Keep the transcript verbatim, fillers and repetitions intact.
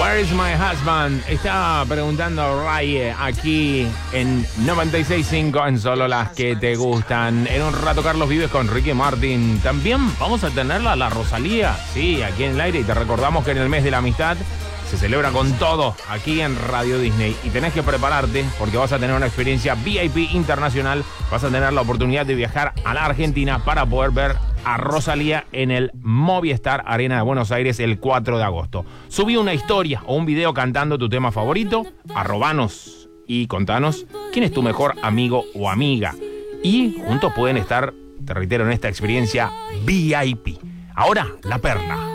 Where is my husband? Estaba preguntando Raye aquí en noventa y seis punto cinco en Solo las que te gustan. En un rato Carlos Vives con Ricky Martin. También vamos a tenerla la Rosalía, sí, aquí en el aire. Y te recordamos que en el mes de la amistad se celebra con todo aquí en Radio Disney. Y tenés que prepararte porque vas a tener una experiencia V I P internacional. Vas a tener la oportunidad de viajar a la Argentina para poder ver a Rosalía en el Movistar Arena de Buenos Aires el cuatro de agosto. Subí una historia o un video cantando tu tema favorito, arrobanos y contanos quién es tu mejor amigo o amiga. Y juntos pueden estar, te reitero, en esta experiencia V I P. Ahora, La Perla.